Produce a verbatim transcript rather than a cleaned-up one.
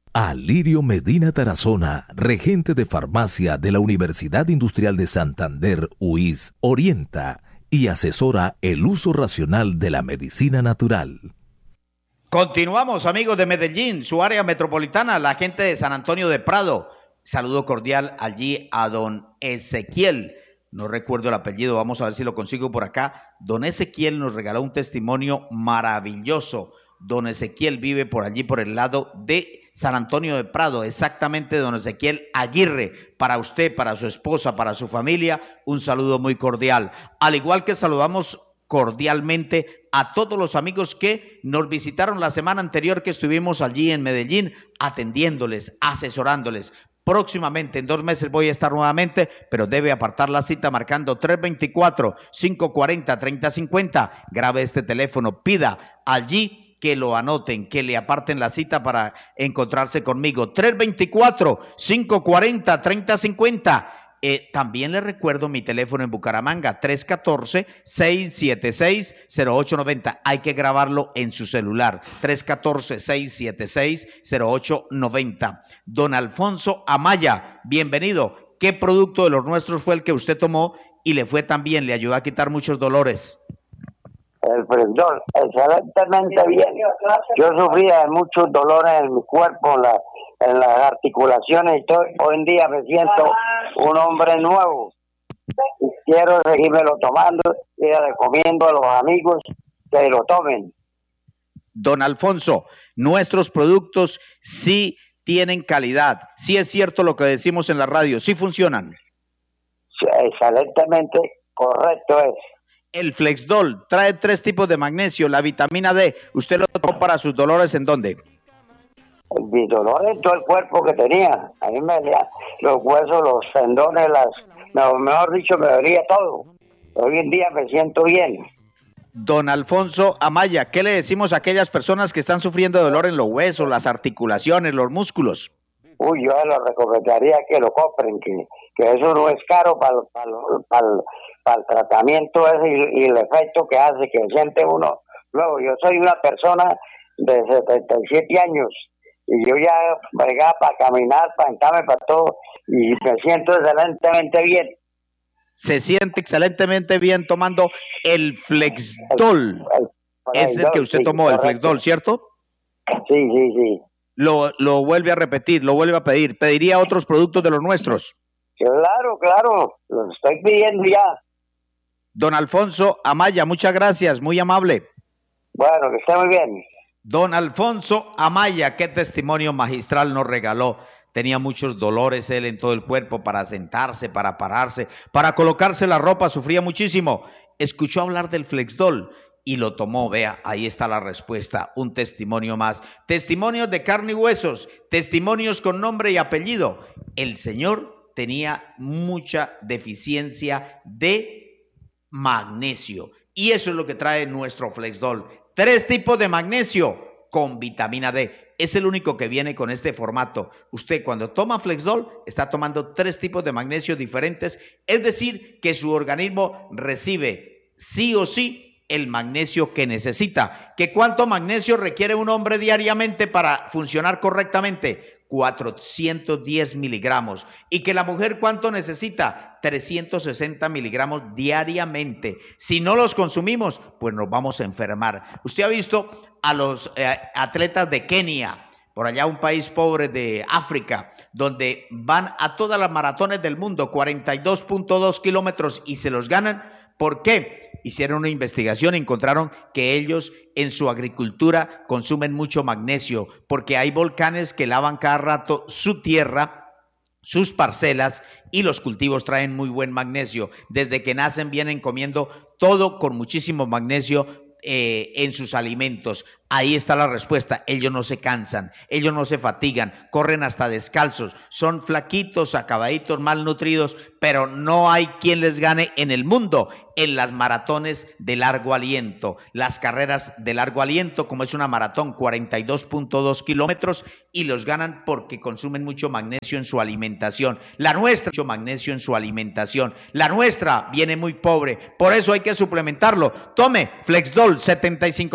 Alirio Medina Tarazona, regente de farmacia de la Universidad Industrial de Santander, U I S, orienta y asesora el uso racional de la medicina natural. Continuamos, amigos de Medellín, su área metropolitana, la gente de San Antonio de Prado. Saludo cordial allí a don Ezequiel. No recuerdo el apellido, vamos a ver si lo consigo por acá. Don Ezequiel nos regaló un testimonio maravilloso. Don Ezequiel vive por allí, por el lado de San Antonio de Prado, exactamente don Ezequiel Aguirre. Para usted, para su esposa, para su familia, un saludo muy cordial. Al igual que saludamos cordialmente a todos los amigos que nos visitaron la semana anterior que estuvimos allí en Medellín, atendiéndoles, asesorándoles. Próximamente, en dos meses voy a estar nuevamente, pero debe apartar la cita marcando tres veinticuatro, cinco cuarenta, treinta cincuenta. Grabe este teléfono, pida allí que lo anoten, que le aparten la cita para encontrarse conmigo. tres veinticuatro, cinco cuarenta, treinta cincuenta. Eh, también les recuerdo mi teléfono en Bucaramanga, tres uno cuatro, seis siete seis, cero ocho nueve cero. Hay que grabarlo en su celular, tres uno cuatro, seis siete seis, cero ocho nueve cero. Don Alfonso Amaya, bienvenido. ¿Qué producto de los nuestros fue el que usted tomó y le fue tan bien, le ayudó a quitar muchos dolores? El Flexdol, excelentemente bien. Yo sufría de muchos dolores en mi cuerpo, en, la, en las articulaciones y todo. Hoy en día me siento un hombre nuevo. Y quiero seguírmelo tomando y le recomiendo a los amigos que lo tomen. Don Alfonso, nuestros productos sí tienen calidad. Sí es cierto lo que decimos en la radio, sí funcionan. Sí, excelentemente correcto es. El Flexdol trae tres tipos de magnesio, la vitamina D. ¿Usted lo tomó para sus dolores en dónde? Mi dolor en todo el cuerpo que tenía. A mí me dolía los huesos, los tendones, las, mejor dicho, me dolía todo. Hoy en día me siento bien. Don Alfonso Amaya, ¿qué le decimos a aquellas personas que están sufriendo de dolor en los huesos, las articulaciones, los músculos? Uy, yo les recomendaría que lo compren, que, que eso no es caro para para para para el tratamiento ese y, y el efecto que hace, que siente uno. Luego, yo soy una persona de setenta y siete años y yo ya bregaba para caminar, para entrarme, para todo, y me siento excelentemente bien. Se siente excelentemente bien tomando el Flexdol. El, el, es el que usted sí, tomó, correcto. El Flexdol, ¿cierto? Sí, sí, sí. Lo, lo vuelve a repetir, lo vuelve a pedir. ¿Pediría otros productos de los nuestros? Claro, claro, los estoy pidiendo ya. Don Alfonso Amaya, muchas gracias, muy amable. Bueno, que esté muy bien. Don Alfonso Amaya, qué testimonio magistral nos regaló. Tenía muchos dolores él en todo el cuerpo para sentarse, para pararse, para colocarse la ropa, sufría muchísimo. Escuchó hablar del Flexdol y lo tomó, vea, ahí está la respuesta, un testimonio más. Testimonios de carne y huesos, testimonios con nombre y apellido. El señor tenía mucha deficiencia de magnesio y eso es lo que trae nuestro Flexdol. Tres tipos de magnesio con vitamina D. Es el único que viene con este formato. Usted cuando toma Flexdol está tomando tres tipos de magnesio diferentes, es decir, que su organismo recibe sí o sí el magnesio que necesita. ¿Que cuánto magnesio requiere un hombre diariamente para funcionar correctamente? cuatrocientos diez miligramos. ¿Y que la mujer cuánto necesita? trescientos sesenta miligramos diariamente. Si no los consumimos, pues nos vamos a enfermar. Usted ha visto a los eh, atletas de Kenia, por allá un país pobre de África, donde van a todas las maratones del mundo, cuarenta y dos punto dos kilómetros y se los ganan. ¿Por qué? Hicieron una investigación y encontraron que ellos en su agricultura consumen mucho magnesio, porque hay volcanes que lavan cada rato su tierra, sus parcelas, y los cultivos traen muy buen magnesio. Desde que nacen vienen comiendo todo con muchísimo magnesio eh, en sus alimentos. Ahí está la respuesta. Ellos no se cansan, ellos no se fatigan, corren hasta descalzos, son flaquitos, acabaditos, malnutridos, pero no hay quien les gane en el mundo en las maratones de largo aliento, las carreras de largo aliento, como es una maratón, cuarenta y dos punto dos kilómetros, y los ganan porque consumen mucho magnesio en su alimentación. La nuestra, mucho magnesio en su alimentación. La nuestra viene muy pobre, por eso hay que suplementarlo. Tome Flexdol setenta y cinco